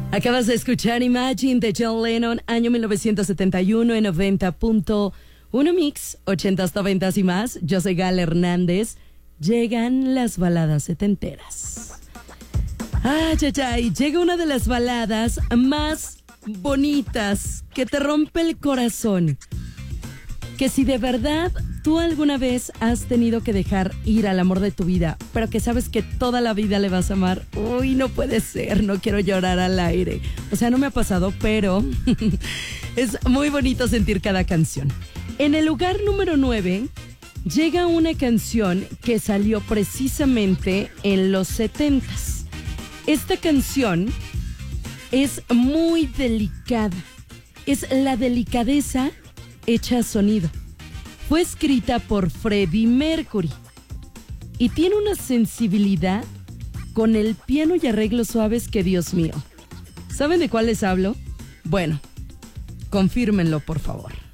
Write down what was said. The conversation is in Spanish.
Acabas de escuchar Imagine de John Lennon, año 1971 en 90.1 Mix, 80s, 90s y más. Yo soy Gal Hernández. Llegan las baladas setenteras. Llega una de las baladas más bonitas, que te rompe el corazón. Que si de verdad tú alguna vez has tenido que dejar ir al amor de tu vida, pero que sabes que toda la vida le vas a amar, uy, no puede ser, no quiero llorar al aire. O sea, no me ha pasado, pero es muy bonito sentir cada canción. En el lugar número 9 llega una canción que salió precisamente en los 70s. Esta canción es muy delicada. Es la delicadeza hecha sonido. Fue escrita por Freddie Mercury y tiene una sensibilidad con el piano y arreglos suaves que, Dios mío. ¿Saben de cuál les hablo? Bueno, confírmenlo, por favor.